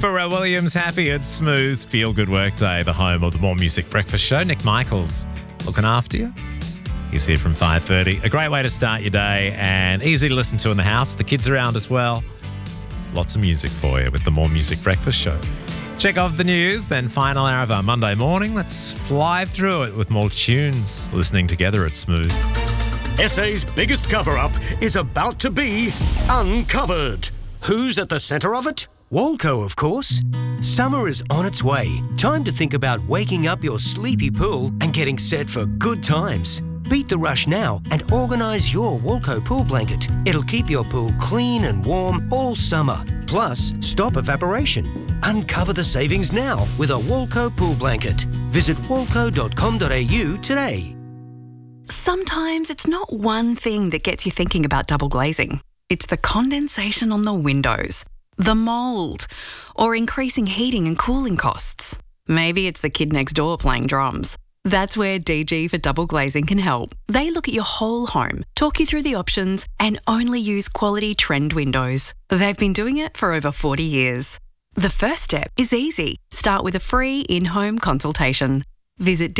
Pharrell Williams, happy and smooth. Feel good work day, the home of the More Music Breakfast Show. Nick Michaels looking after you. He's here from 5:30. A great way to start your day and easy to listen to in the house. The kids around as well. Lots of music for you with the More Music Breakfast Show. Check off the news, then final hour of our Monday morning. Let's fly through it with more tunes. Listening together at Smooth. SA's biggest cover-up is about to be uncovered. Who's at the centre of it? Walco, of course. Summer is on its way. Time to think about waking up your sleepy pool and getting set for good times. Beat the rush now and organise your Walco pool blanket. It'll keep your pool clean and warm all summer. Plus, stop evaporation. Uncover the savings now with a Walco pool blanket. Visit walco.com.au today. Sometimes it's not one thing that gets you thinking about double glazing. It's the condensation on the windows, the mould, or increasing heating and cooling costs. Maybe it's the kid next door playing drums. That's where DG for Double Glazing can help. They look at your whole home, talk you through the options, and only use quality trend windows. They've been doing it for over 40 years. The first step is easy. Start with a free in-home consultation. Visit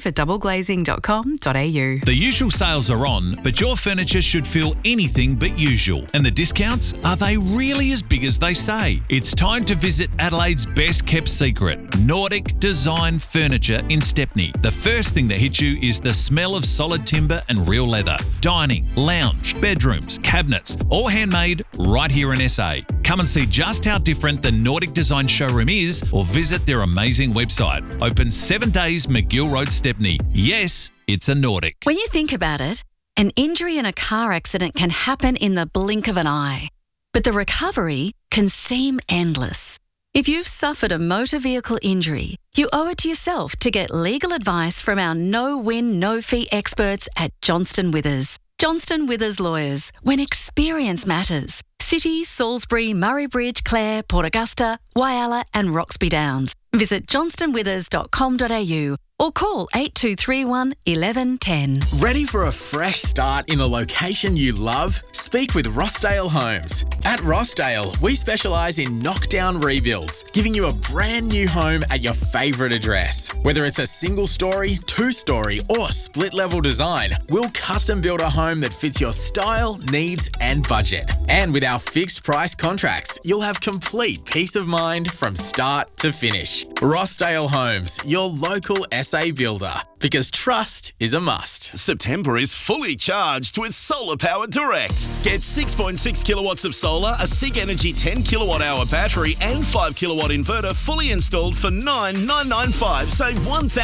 dgfordoubleglazing.com.au. The usual sales are on, but your furniture should feel anything but usual. And the discounts, are they really as big as they say? It's time to visit Adelaide's best kept secret, Nordic Design Furniture in Stepney. The first thing that hits you is the smell of solid timber and real leather. Dining, lounge, bedrooms, cabinets, all handmade right here in SA. Come and see just how different the Nordic Design showroom is or visit their amazing website. Open 7 days, McGill Road, Stepney. Yes, it's a Nordic. When you think about it, an injury in a car accident can happen in the blink of an eye, but the recovery can seem endless. If you've suffered a motor vehicle injury, you owe it to yourself to get legal advice from our no-win, no-fee experts at Johnston Withers. Johnston Withers Lawyers, when experience matters. City, Salisbury, Murray Bridge, Clare, Port Augusta, Whyalla and Roxby Downs. Visit johnstonwithers.com.au or call 8231 1110. Ready for a fresh start in a location you love? Speak with Rossdale Homes. At Rossdale, we specialise in knockdown rebuilds, giving you a brand new home at your favourite address. Whether it's a single story, 2-story or split level design, we'll custom build a home that fits your style, needs and budget. And with our fixed price contracts, you'll have complete peace of mind from start to finish. Rossdale Homes, your local SA builder, because trust is a must. September is fully charged with Solar Power Direct. Get 6.6 kilowatts of solar, a SIG Energy 10 kilowatt hour battery and 5 kilowatt inverter fully installed for $9,995. Save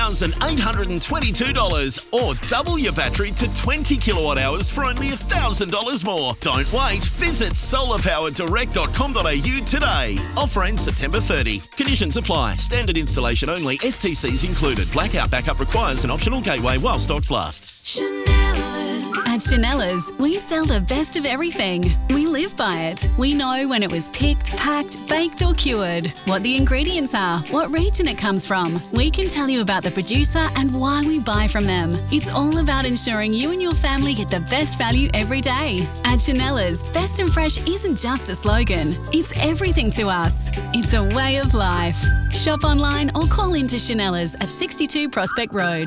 $1,822 or double your battery to 20 kilowatt hours for only $1,000 more. Don't wait. Visit solarpowerdirect.com.au today. Offer ends September 30. Conditions apply. Standard installation only. STCs included. Blackout backup requires an optional gateway while stocks last. At Chanela's, we sell the best of everything. We live by it. We know when it was picked, packed, baked or cured, what the ingredients are, what region it comes from. We can tell you about the producer and why we buy from them. It's all about ensuring you and your family get the best value every day. At Chanela's, best and fresh isn't just a slogan. It's everything to us. It's a way of life. Shop online or call into Chanela's at 62 Prospect Road.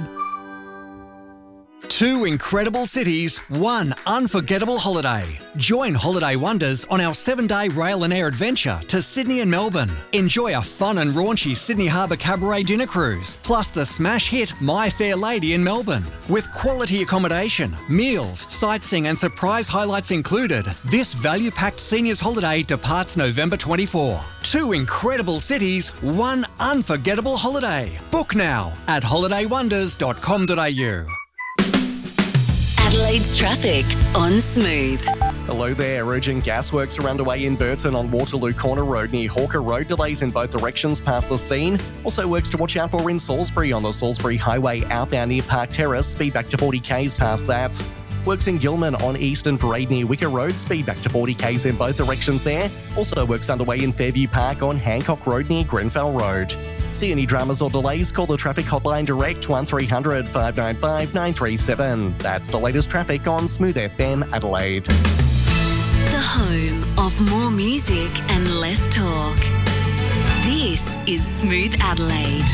2 incredible cities, 1 unforgettable holiday. Join Holiday Wonders on our 7-day rail and air adventure to Sydney and Melbourne. Enjoy a fun and raunchy Sydney Harbour Cabaret dinner cruise, plus the smash hit My Fair Lady in Melbourne. With quality accommodation, meals, sightseeing and surprise highlights included, this value-packed seniors holiday departs November 24. 2 incredible cities, 1 unforgettable holiday. Book now at holidaywonders.com.au. Adelaide's traffic on Smooth. Hello there. Urgent gas works are underway in Burton on Waterloo Corner Road near Hawker Road. Delays in both directions past the scene. Also works to watch out for in Salisbury on the Salisbury Highway outbound near Park Terrace. Speed back to 40 k's past that. Works in Gilman on Eastern Parade near Wicker Road. Speed back to 40 k's in both directions there. Also works underway in Fairview Park on Hancock Road near Grenfell Road. See any dramas or delays, call the traffic hotline direct 1300 595 937. That's the latest traffic on Smooth FM Adelaide. The home of more music and less talk. This is Smooth Adelaide.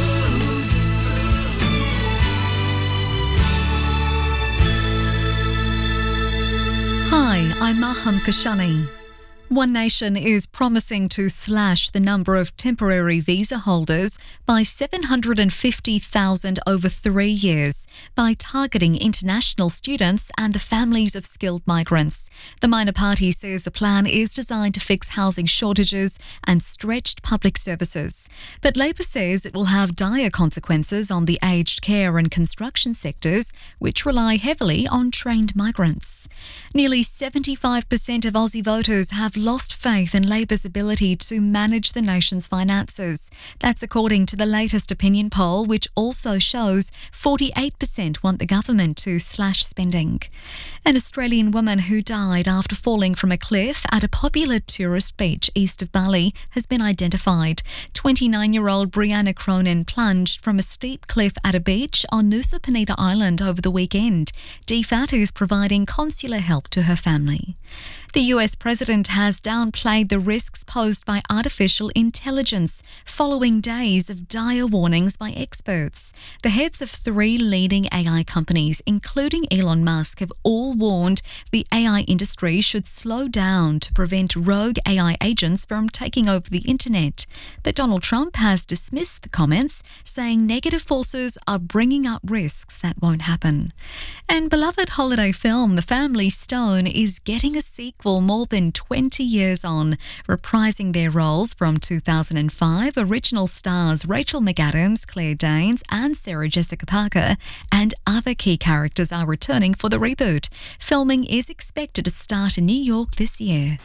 Hi, I'm Maham Kashani. One Nation is promising to slash the number of temporary visa holders by 750,000 over 3 years by targeting international students and the families of skilled migrants. The minor party says the plan is designed to fix housing shortages and stretched public services. But Labor says it will have dire consequences on the aged care and construction sectors, which rely heavily on trained migrants. Nearly 75% of Aussie voters have lost faith in Labor's ability to manage the nation's finances. That's according to the latest opinion poll, which also shows 48% want the government to slash spending. An Australian woman who died after falling from a cliff at a popular tourist beach east of Bali has been identified. 29-year-old Brianna Cronin plunged from a steep cliff at a beach on Nusa Penida Island over the weekend. DFAT is providing consular help to her family. The US president has downplayed the risks posed by artificial intelligence following days of dire warnings by experts. The heads of 3 leading AI companies, including Elon Musk, have all warned the AI industry should slow down to prevent rogue AI agents from taking over the internet. But Donald Trump has dismissed the comments, saying negative forces are bringing up risks that won't happen. And beloved holiday film The Family Stone is getting a sequel more than 20 years on. Reprising their roles from 2005, original stars Rachel McAdams, Claire Danes and Sarah Jessica Parker and other key characters are returning for the reboot. Filming is expected to start in New York this year.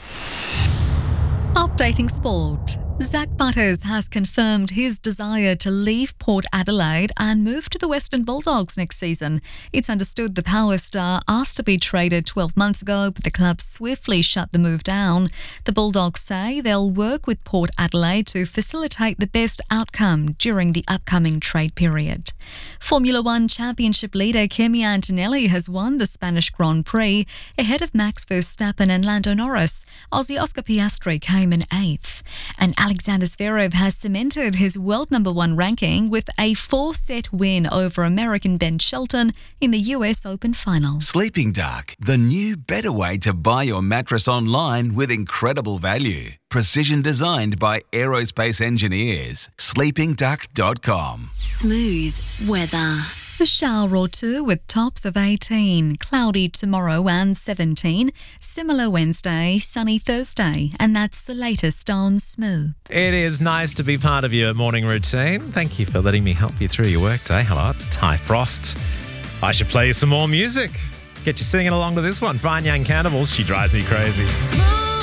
Updating sport. Zach Butters has confirmed his desire to leave Port Adelaide and move to the Western Bulldogs next season. It's understood the power star asked to be traded 12 months ago, but the club swiftly shut the move down. The Bulldogs say they'll work with Port Adelaide to facilitate the best outcome during the upcoming trade period. Formula One Championship leader Kimi Antonelli has won the Spanish Grand Prix ahead of Max Verstappen and Lando Norris. Aussie Oscar Piastri came in 8th. And Alexander Zverev has cemented his world number 1 ranking with a 4-set win over American Ben Shelton in the US Open final. Sleeping Dark, the new better way to buy your mattress online with incredible value. Precision designed by aerospace engineers. sleepingduck.com. Smooth weather. A shower or two with tops of 18, cloudy tomorrow and 17, similar Wednesday, sunny Thursday, and that's the latest on Smooth. It is nice to be part of your morning routine. Thank you for letting me help you through your workday. Hello, it's Ty Frost. I should play you some more music. Get you singing along to this one. Fine Young Cannibals, She Drives Me Crazy.